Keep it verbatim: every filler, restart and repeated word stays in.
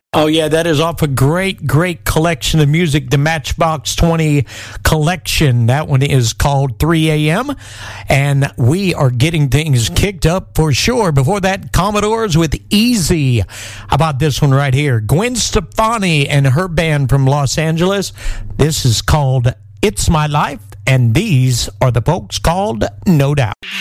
Oh, yeah, that is off a great, great collection of music, the Matchbox twenty collection. That one is called three a.m., and we are getting things kicked up for sure. Before that, Commodores with Easy. How about this one right here? Gwen Stefani and her band from Los Angeles. This is called It's My Life, and these are the folks called No Doubt.